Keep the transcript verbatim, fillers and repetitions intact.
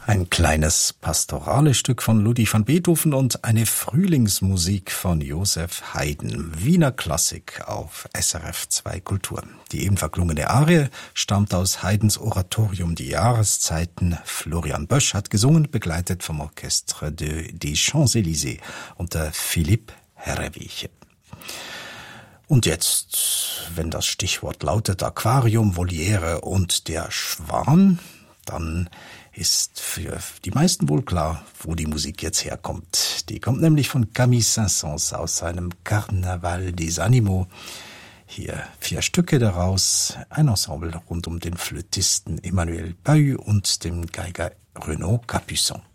Ein kleines pastorales Stück von Ludwig van Beethoven und eine Frühlingsmusik von Joseph Haydn. Wiener Klassik auf S R F zwei Kultur. Die eben verklungene Arie stammt aus Haydns Oratorium Die Jahreszeiten. Florian Bösch hat gesungen, begleitet vom Orchestre de, des Champs-Élysées unter Philipp Herrewig. Und jetzt, wenn das Stichwort lautet Aquarium, Voliere und der Schwan, dann ist für die meisten wohl klar, wo die Musik jetzt herkommt. Die kommt nämlich von Camille Saint-Saëns aus seinem Carnaval des Animaux. Hier vier Stücke daraus, ein Ensemble rund um den Flötisten Emmanuel Bahut und den Geiger Renaud Capuçon.